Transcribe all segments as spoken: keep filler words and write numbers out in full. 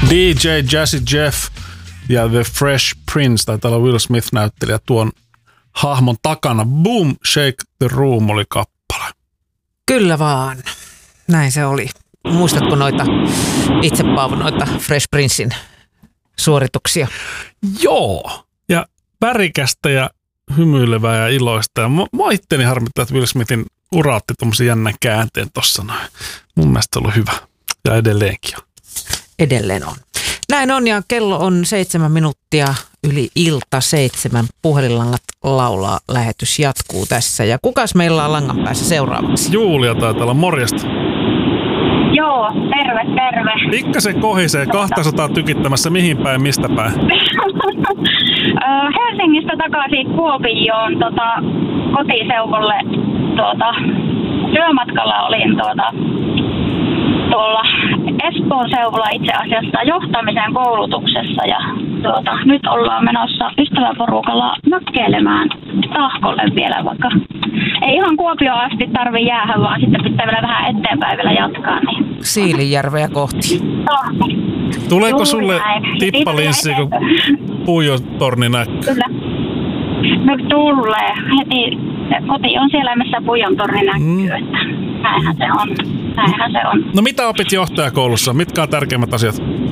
D J Jazzy Jeff ja The Fresh Prince, tai täällä Will Smith-näyttelijä tuon hahmon takana. Boom, Shake the Room oli kappale. Kyllä vaan. Näin se oli. Muistatko noita itse Paavo, noita Fresh Princein suorituksia? Joo. Ja värikästä ja hymyilevää ja iloista. Ja mua itteni harmittaa, että Will Smithin uraatti tommosen jännän käänteen tossa noin. Mun mielestä se on ollut hyvä. Ja edelleenkin on. Edelleen on. Näin on ja kello on seitsemän minuuttia yli ilta seitsemän. Puhelinlangat laulaa, lähetys jatkuu tässä. Ja kukas meillä on langan päässä seuraavaksi? Julia taitaa olla, morjesta. Joo, terve, terve. Pikkasen kohisee, kaksisataa tykittämässä, mihin päin, mistä päin? Helsingistä takaisin Kuopioon tota, kotiseudulle tuota, työmatkalla olin tuota, tuolla Espoon seudulla itse asiassa johtamisen koulutuksessa ja tuota, nyt ollaan menossa ystäväporukalla mökkeilemään Tahkolle vielä, vaikka ei ihan Kuopioon asti tarvii jäädä, vaan sitten pitää vielä vähän eteenpäin vielä jatkaa. Niin. Siilinjärveä kohti. No. Tuleeko sulle tippalinssi, kun Puijon torni näkyy? Kyllä. No tulee. Heti koti on siellä, missä Puijon torni näkyy, mm. että näinhän se on. Näinhän se on. No mitä opit johtajakoulussa? Mitkä on tärkeimmät asiat?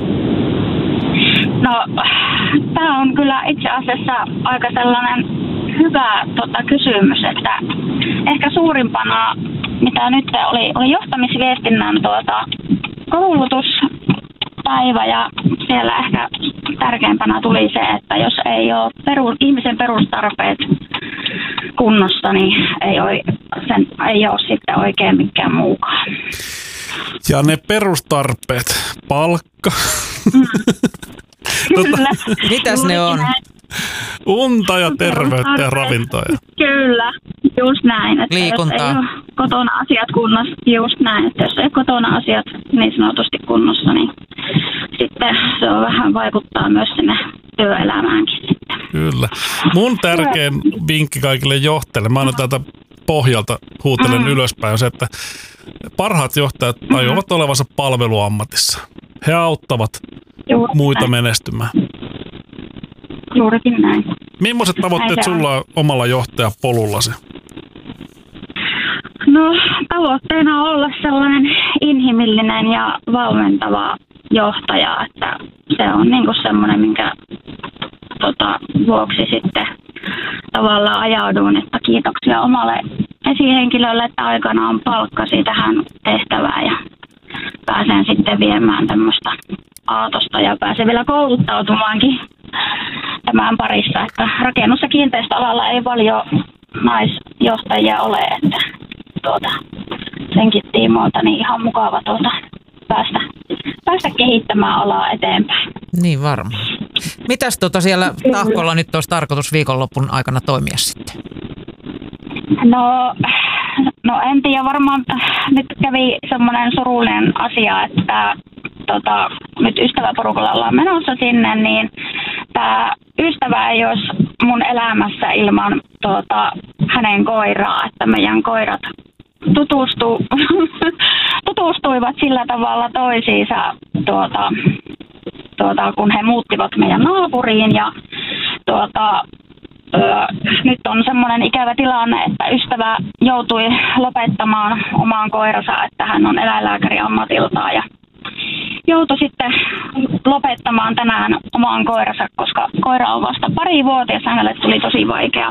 No, tämä on kyllä itse asiassa aika sellainen hyvä tota, kysymys, että ehkä suurimpana, mitä nyt oli, oli johtamisviestinnän tuota, koulutuspäivä ja siellä ehkä tärkeimpänä tuli se, että jos ei ole peru, ihmisen perustarpeet kunnossa, niin ei ole, sen, ei ole sitten oikein mikään muukaan. Ja ne perustarpeet, palkka. Mm. Kyllä. Mitäs ne on? Unta ja terveyttä ja ravintoa. Kyllä, just näin. Että liikuntaa. Jos ei ole kotona asiat kunnossa, just näin. Että jos ei ole kotona asiat niin sanotusti kunnossa, niin sitten se on vähän vaikuttaa myös sinne työelämäänkin sitten. Kyllä. Mun tärkein vinkki kaikille johtajille, mä aina täältä pohjalta huutelen mm. ylöspäin, on se, että parhaat johtajat tajuavat mm. olevansa palveluammatissa. He auttavat Juuri muita näin. menestymään. Juurikin näin. Millaiset tavoitteet sulla on omalla johtajapolullasi? No tavoitteena on olla sellainen inhimillinen ja valmentava johtaja, että se on niinku semmoinen, minkä tota, vuoksi sitten tavallaan ajauduin, että kiitoksia omalle esihenkilölle, että aikanaan palkkasi tähän tehtävään ja pääsen sitten viemään tämmöistä aatosta ja pääsen vielä kouluttautumaankin tämän parissa, että rakennus- ja kiinteistöalalla ei paljon naisjohtajia ole, että tuota, senkin tiimoilta niin ihan mukava tuota, päästä, päästä kehittämään alaa eteenpäin. Niin varmaan. Mitäs tuota siellä Tahkolla nyt olisi tarkoitus viikonlopun aikana toimia sitten? No, no en tiedä, varmaan nyt kävi semmoinen surullinen asia, että tota, nyt ystäväporukalla ollaan menossa sinne, niin tämä ystävä ei olisi mun elämässä ilman tuota, hänen koiraa, että meidän koirat tutustu, tutustuivat sillä tavalla toisiinsa, tuota, tuota, kun he muuttivat meidän naapuriin ja tuota, Öö, nyt on semmoinen ikävä tilanne, että ystävä joutui lopettamaan omaan koiransa, että hän on eläinlääkäri ammatiltaan ja joutui sitten lopettamaan tänään omaan koiransa, koska koira on vasta parivuotias ja hänelle tuli tosi vaikea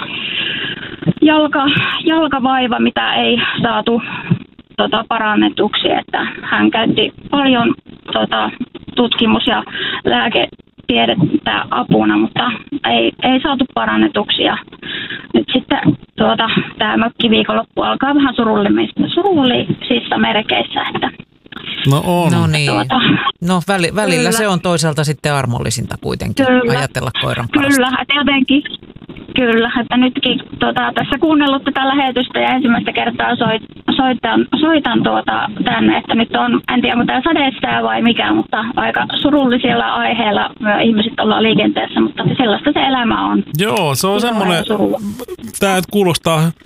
jalka, jalkavaiva, mitä ei saatu tota, parannetuksi, että hän käytti paljon tota, tutkimus- ja lääke tiedettä apuna, mutta ei, ei saatu parannetuksi. Ja nyt sitten tuota, tämä mökkiviikonloppu alkaa vähän surullisissa merkeissä. Että, no on. No niin. Tuota, no väli, välillä kyllä. Se on toisaalta sitten armollisinta kuitenkin kyllä. Ajatella koiran parasta. Kyllä, että jotenkin. Kyllä, että nytkin tuota, tässä kuunnellut tätä lähetystä ja ensimmäistä kertaa soit, soitan, soitan tuota, tänne, että nyt on, en tiedä onko tämä sadesää vai mikä, mutta aika surullisilla aiheilla me ihmiset ollaan liikenteessä, mutta sellaista se elämä on. Joo, se on semmoinen, tämä kuulostaa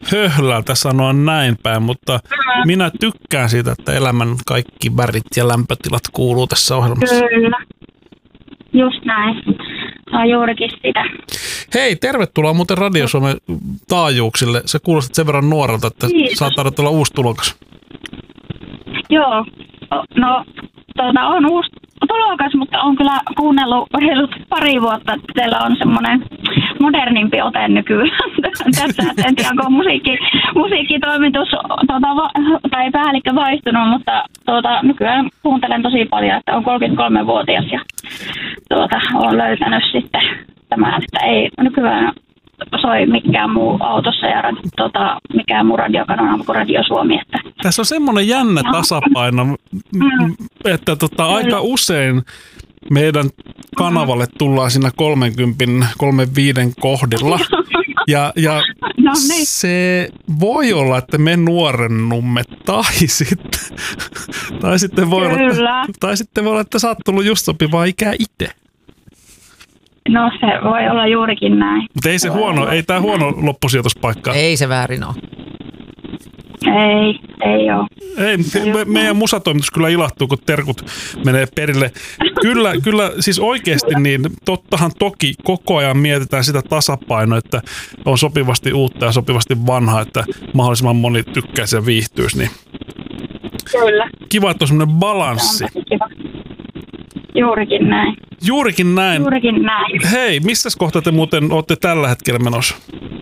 höhlältä sanoa näin päin, mutta minä tykkään siitä, että elämän kaikki värit ja lämpötilat kuuluu tässä ohjelmassa. Kyllä. Just näin. Se on juurikin sitä. Hei, tervetuloa muuten Radio Suomen taajuuksille. Sä kuulostat sen verran nuorelta, että saattaa olla uusi tulokas. Joo. No, tuota, on uusi tulokas, mutta on kyllä kuunnellut pari vuotta, että teillä on semmoinen modernimpi ote nykyään. Tässä, en tiedä, onko musiikki, musiikkitoimitus tuota, tai päällikkö vaihtunut, mutta tuota, nykyään kuuntelen tosi paljon, että on kolmekymmentäkolmevuotias ja tuota, olen löytänyt sitten tämän, että ei nykyään soi mikään muu autossa ja tuota, mikään muu radiokanava kuin Radio Suomi. Että. Tässä on semmoinen jännä tasapaino, mm. että tota, aika usein meidän kanavalle tullaan siinä kolmekymmentä kolmekymmentäviisi kohdilla. Ja, ja no niin. Se voi olla, että me nuorennumme, tai sitten, tai sitten, voi, olla, että, tai sitten voi olla, että sä oot tullut just sopivaa ikää itse. No se voi olla juurikin näin. Mutta ei se huono, ei tää huono loppusijoituspaikka. Ei se väärin ole. Ei, ei ole. Ei, me, meidän musatoimitus kyllä ilahtuu, kun terkut menee perille. Kyllä, kyllä siis oikeasti niin tottahan toki koko ajan mietitään sitä tasapainoa, että on sopivasti uutta ja sopivasti vanhaa, että mahdollisimman moni tykkäisi ja viihtyisi. Niin. Kyllä. Kiva, että on semmoinen balanssi. Kiva. Juurikin näin. Juurikin näin. Juurikin näin. Hei, missä kohtaa te muuten olette tällä hetkellä menossa?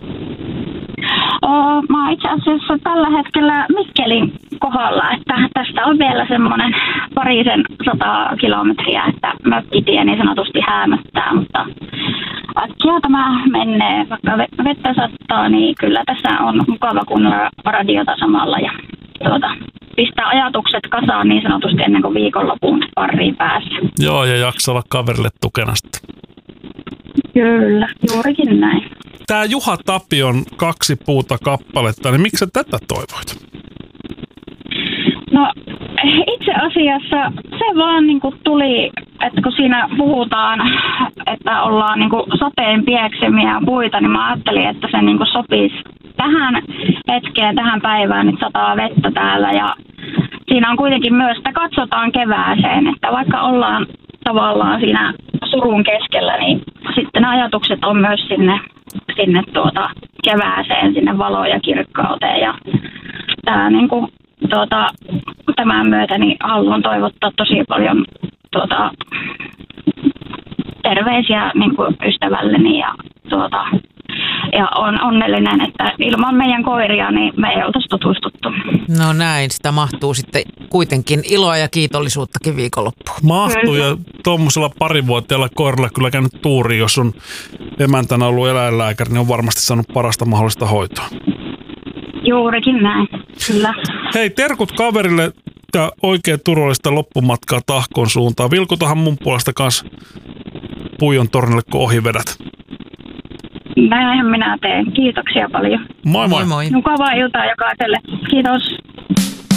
Oh, mä oon itse asiassa tällä hetkellä Mikkelin kohdalla, että tästä on vielä semmoinen parisen sata kilometriä, että mökkitie niin sanotusti häämöttää, mutta äkkiä tämä menee, vaikka vettä sattaa, niin kyllä tässä on mukava kuunnella radiota samalla ja tuota, pistää ajatukset kasaan niin sanotusti ennen kuin viikonlopun pariin päässä. Joo, ja jaksaa olla kaverille tukena sitten. Kyllä, juurikin näin. Tää Juha Tapion Kaksi puuta kappaletta, niin miksi sä tätä toivoit? No itse asiassa se vaan niin kuin tuli, että kun siinä puhutaan, että ollaan niin kuin sateen pieksemiä puita, niin mä ajattelin, että se niin kuin sopisi tähän hetkeen, tähän päivään, nyt sataa vettä täällä ja siinä on kuitenkin myös, että katsotaan kevääseen, että vaikka ollaan tavallaan siinä surun keskellä, niin sitten ajatukset on myös sinne, sinne tuota kevääseen, sinne valoon ja kirkkauteen ja tää niin kuin Tuota, tämän myötä niin haluan toivottaa tosi paljon tuota, terveisiä niin kuin ystävälleni ja, tuota, ja on onnellinen, että ilman meidän koiria niin me ei oltaisi tutustuttu. No näin, sitä mahtuu sitten kuitenkin iloa ja kiitollisuuttakin viikonloppuun. Mahtuu ja tuommoisella parivuotiaalla koiralla kyllä käynyt tuuri, jos on emäntänä ollut eläinlääkäri, niin on varmasti saanut parasta mahdollista hoitoa. Juurikin näin, kyllä. Hei, terkut kaverille ja oikein turvallista loppumatkaa Tahkon suuntaan. Vilkutahan mun puolesta kanssa Puijon tornille, kun ohi vedät. Näinhän minä teen. Kiitoksia paljon. Moi moi. Moi moi. Mukavaa iltaa jokaiselle. Kiitos.